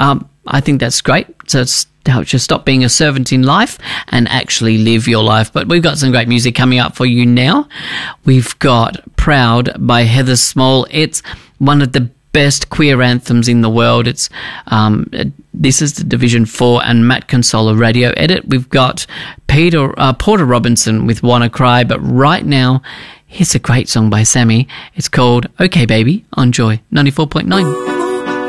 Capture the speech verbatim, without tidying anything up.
um, I think that's great. So it's helps you stop being a servant in life and actually live your life. But we've got some great music coming up for you now. We've got Proud by Heather Small. It's one of the best queer anthems in the world. It's um, this is the Division Four and Matt Consola radio edit. We've got Peter uh, Porter Robinson with Wanna Cry, but right now, here's a great song by Sammy. It's called Okay Baby on Joy ninety-four point nine.